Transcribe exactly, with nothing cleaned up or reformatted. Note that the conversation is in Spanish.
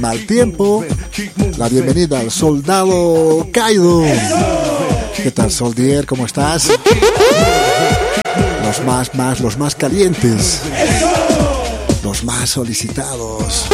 Mal tiempo, la bienvenida al soldado Kaido. ¿Qué tal, Soldier? ¿Cómo estás? Los más, más, los más calientes, los más solicitados.